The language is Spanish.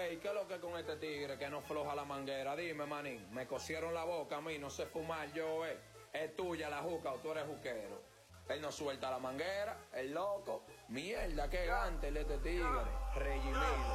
Ey, ¿qué es lo que con este tigre que no floja la manguera? Dime, manín, me cosieron la boca a mí, no sé fumar yo, Es tuya la juca o tú eres juquero. Él no suelta la manguera, el loco. Mierda, qué gante el este tigre. Regimido.